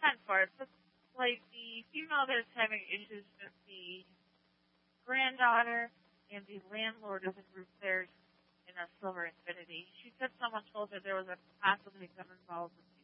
defense for it. So, like, the female that's having issues with the granddaughter and the landlord of the group there's in a Silver Infinity. She said someone told her there was a possibly gun involved with